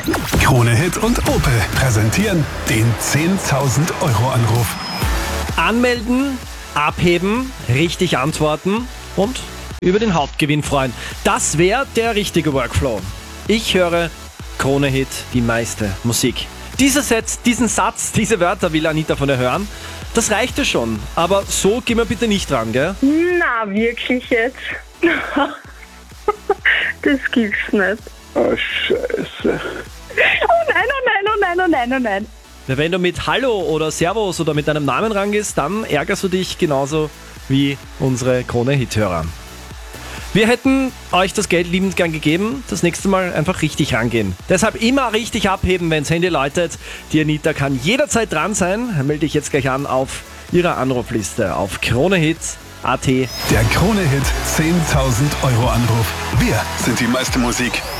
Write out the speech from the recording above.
Krone Hit und Opel präsentieren den 10.000 Euro Anruf. Anmelden, abheben, richtig antworten und über den Hauptgewinn freuen. Das wäre der richtige Workflow. Ich höre Krone Hit, die meiste Musik. Diesen Satz, diese Wörter will Anita von der hören. Das reicht ja schon. Aber so gehen wir bitte nicht ran, gell? Na, wirklich jetzt? Das gibt's nicht. Oh, Scheiße. Oh nein, oh nein, oh nein, oh nein, oh nein. Wenn du mit Hallo oder Servus oder mit deinem Namen rangehst, dann ärgerst du dich genauso wie unsere Krone-Hit-Hörer. Wir hätten euch das Geld liebend gern gegeben, das nächste Mal einfach richtig rangehen. Deshalb immer richtig abheben, wenn das Handy läutet. Die Anita kann jederzeit dran sein. Melde dich jetzt gleich an auf ihrer Anrufliste auf kronehit.at. Der Krone Hit 10.000 Euro Anruf. Wir sind die meiste Musik.